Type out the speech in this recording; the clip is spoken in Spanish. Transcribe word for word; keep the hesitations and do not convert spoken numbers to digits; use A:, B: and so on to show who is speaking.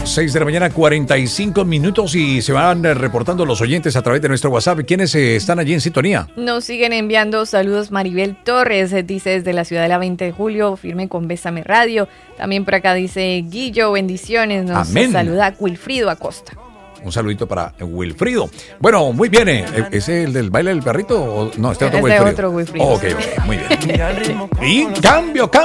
A: seis de la mañana, cuarenta y cinco minutos y se van reportando los oyentes a través de nuestro WhatsApp. ¿Quiénes eh, están allí en sintonía?
B: Nos siguen enviando saludos. Maribel Torres eh, dice desde la ciudad de la veinte de julio, firme con Bésame Radio. También por acá dice Guillo, bendiciones. Nos
A: Amén.
B: saluda Wilfrido Acosta.
A: Un saludito para Wilfrido. Bueno, muy bien. Eh. ¿Ese es el del baile del perrito? ¿O no, este otro
B: es
A: Wilfrido?
B: de otro Wilfrido.
A: Ok, ok, muy bien. Y cambio, cambio.